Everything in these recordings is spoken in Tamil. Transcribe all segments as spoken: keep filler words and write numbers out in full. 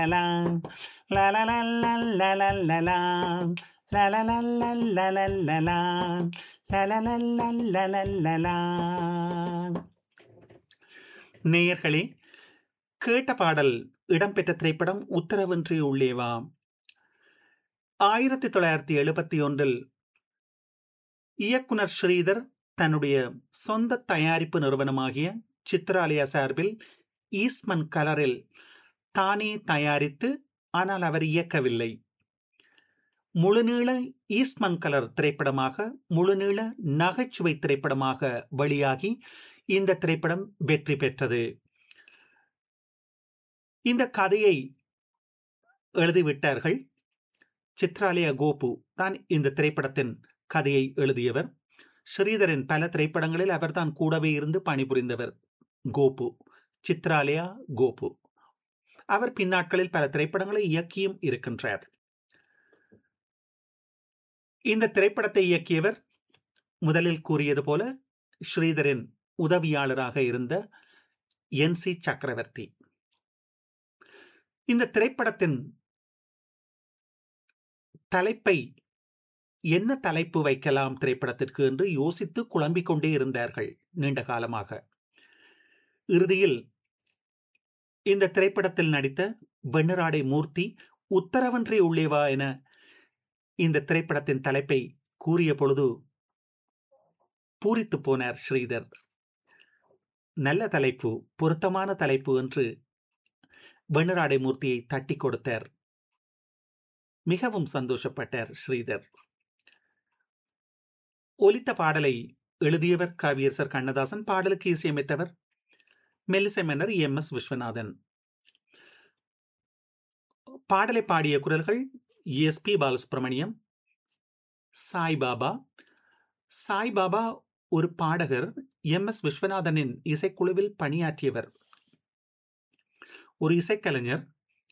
லா லா லா லா லா லா லா லா லா. லா லா லா லா லா லா லா லா. லா லா லா லா லா லா லா லா. நேயர்களே, கேட்ட பாடல் இடம்பெற்ற திரைப்படம் உத்தரவின்றி உள்ளே வா. ஆயிரத்தி தொள்ளாயிரத்தி எழுபத்தி ஒன்றில் இயக்குனர் ஸ்ரீதர் தன்னுடைய சொந்த தயாரிப்பு நிறுவனமாகிய சித்ராலயா சார்பில் ஈஸ்ட்மன் கலரில் தானே தயாரித்து, ஆனால் அவர் இயக்கவில்லை, முழுநீள ஈஸ்ட்மன் கலர் திரைப்படமாக, முழுநீள நகைச்சுவை திரைப்படமாக வெளியாகி இந்த திரைப்படம் வெற்றி பெற்றது. இந்த கதையை எழுதிவிட்டார்கள். சித்ராலயா கோபு தான் இந்த திரைப்படத்தின் கதையை எழுதியவர். ஸ்ரீதரின் பல திரைப்படங்களில் அவர்தான் கூடவே இருந்து பணிபுரிந்தவர். கோபு, சித்ராலயா கோபு. அவர் பின்னாட்களில் பல திரைப்படங்களை இயக்கியும் இருக்கின்றார். இந்த திரைப்படத்தை இயக்கியவர் முதலில் கூறியது போல ஸ்ரீதரின் உதவியாளராக இருந்த என் சி சக்கரவர்த்தி. இந்த திரைப்படத்தின் தலைப்பை என்ன தலைப்பு வைக்கலாம் திரைப்படத்திற்கு என்று யோசித்து குழம்பிக் கொண்டே இருந்தார்கள் நீண்ட காலமாக. இறுதியில் இந்த திரைப்படத்தில் நடித்த வெண்ணிராடை மூர்த்தி உத்தரவன்றி உள்ளே வா என இந்த திரைப்படத்தின் தலைப்பை கூறிய பொழுது பூரித்து போனார் ஸ்ரீதர். நல்ல தலைப்பு, பொருத்தமான தலைப்பு என்று வெண்ணிராடை மூர்த்தியை தட்டி கொடுத்தார். மிகவும் சந்தோஷப்பட்டார் ஸ்ரீதர். ஒலித்த பாடலை எழுதியவர் கவியரசர் கண்ணதாசன், பாடலுக்கு இசையமைத்தவர் மெல்லிசை மன்னர் எம் எஸ் விஸ்வநாதன். பாடலை பாடிய குரல்கள் எஸ் பி பாலசுப்ரமணியம், சாய்பாபா. சாய்பாபா ஒரு பாடகர், எம் எஸ் விஸ்வநாதனின் இசைக்குழுவில் பணியாற்றியவர், ஒரு இசைக்கலைஞர்.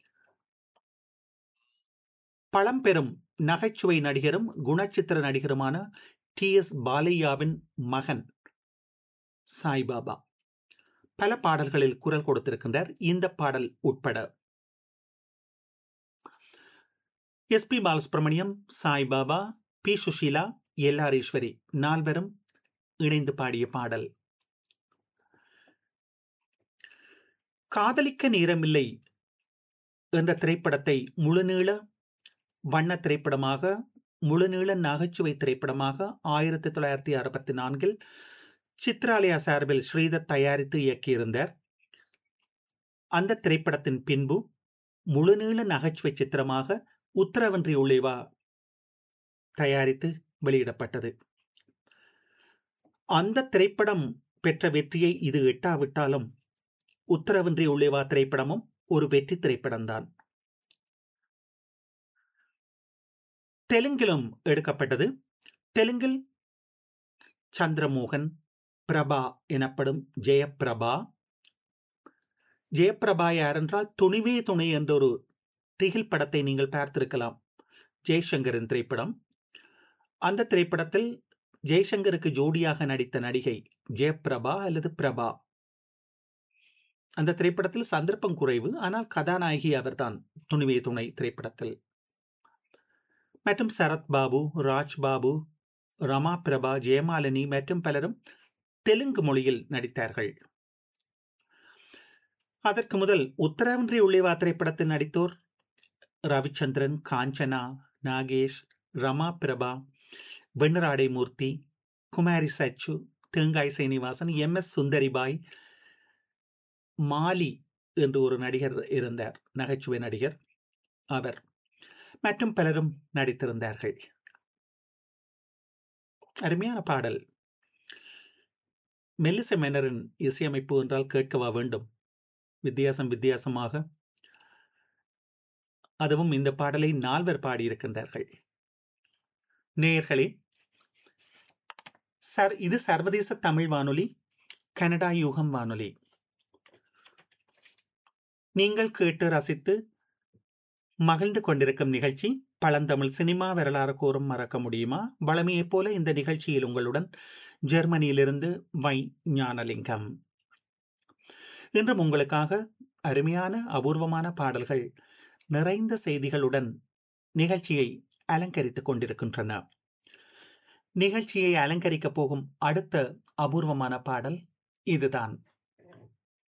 பழம்பெரும் நகைச்சுவை நடிகரும் குணச்சித்திர நடிகருமான டி எஸ் பாலையாவின் மகன் சாய்பாபா. பல பாடல்களில் குரல் கொடுத்திருக்கின்றார், இந்த பாடல் உட்பட. S B Balasubramaniam, Saibaba, B Sushila, L R Eswari நால்வரும் இணைந்து பாடிய பாடல். காதலிக்க நேரமில்லை என்ற திரைப்படத்தை முழுநீள வண்ண திரைப்படமாக, முழுநீள நகைச்சுவை திரைப்படமாக ஆயிரத்தி தொள்ளாயிரத்தி அறுபத்தி நான்கில் சித்ராலயா சார்பில் ஸ்ரீதர் தயாரித்து இயக்கியிருந்தார். அந்த திரைப்படத்தின் பின்பு முழுநீள நகைச்சுவை சித்திரமாக உத்தரவன்றி உள்ளே வா தயாரித்து வெளியிடப்பட்டது. அந்த திரைப்படம் பெற்ற வெற்றியை இது எட்டாவிட்டாலும் உத்தரவன்றி உள்ளே வா திரைப்படமும் ஒரு வெற்றி திரைப்படம்தான். தெலுங்கிலும் எடுக்கப்பட்டது. தெலுங்கில் சந்திரமோகன், பிரபா எனப்படும் ஜெயபிரபா. ஜெயபிரபா யார் என்றால், துணிவே துணை என்ற ஒரு திகில் படத்தை நீங்கள் பார்த்திருக்கலாம், ஜெய்சங்கரின் திரைப்படம். அந்த திரைப்படத்தில் ஜெய்சங்கருக்கு ஜோடியாக நடித்த நடிகை ஜெயபிரபா அல்லது பிரபா. அந்த திரைப்படத்தில் சந்தர்ப்பம் குறைவு, ஆனால் கதாநாயகி அவர்தான் துணிவே துணை திரைப்படத்தில். மற்றும் சரத் பாபு, ராஜ் பாபு, ரமா பிரபா, ஜெயமாலினி மற்றும் பலரும் தெலுங்கு மொழியில் நடித்தார்கள். அதற்கு முதல் உத்தரவன்றி உள்ளே வா திரைப்படத்தில் நடித்தோர் ரவிச்சந்திரன், காஞ்சனா, நாகேஷ், ரமா பிரபா, வெண்ணிராடை மூர்த்தி, குமாரி சச்சு, தேங்காய் சீனிவாசன், எம் எஸ் சுந்தரிபாய், மாலி என்று ஒரு நடிகர் இருந்தார், நகைச்சுவை நடிகர் அவர், மற்றும் பலரும் நடித்திருந்தார்கள். அருமையான பாடல். மெல்லிசை மன்னரின் இசையமைப்பு என்றால் கேட்கவா வேண்டும், வித்தியாசம் வித்தியாசமாக. அதுவும் இந்த பாடலை நால்வர் பாடியிருக்கின்றார்கள். நேயர்களே, சார், இது சர்வதேச தமிழ் வானொலி, கனடா யூகம் வானொலி. நீங்கள் கேட்டு ரசித்து மகிழ்ந்து கொண்டிருக்கும் நிகழ்ச்சி பழந்தமிழ் சினிமா வரலாறு கூறும் மறக்க முடியுமா. வளமையைப் போல இந்த நிகழ்ச்சியில் உங்களுடன் ஜெர்மனியிலிருந்து வை ஞானலிங்கம். இன்றும் உங்களுக்காக அருமையான அபூர்வமான பாடல்கள் நிறைந்த செய்திகளுடன் நிகழ்ச்சியை அலங்கரித்துக் கொண்டிருக்கின்றன. நிகழ்ச்சியை அலங்கரிக்கப் போகும் அடுத்த அபூர்வமான பாடல் இதுதான்.